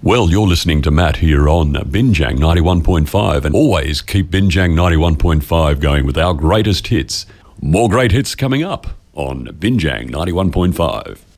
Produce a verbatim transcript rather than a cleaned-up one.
Well, you're listening to Matt here on Binjang ninety-one point five, and always keep Binjang ninety-one point five going with our greatest hits. More great hits coming up on Binjang ninety-one point five.